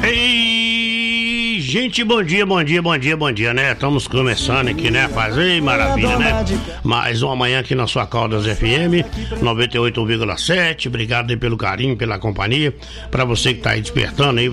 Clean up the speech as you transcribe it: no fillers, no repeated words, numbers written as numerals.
Ei, gente, bom dia, né? Estamos começando aqui, né? Fazer maravilha, né? Mais uma manhã aqui na sua Caldas FM 98,7. Obrigado aí pelo carinho, pela companhia. Pra você que tá aí despertando aí,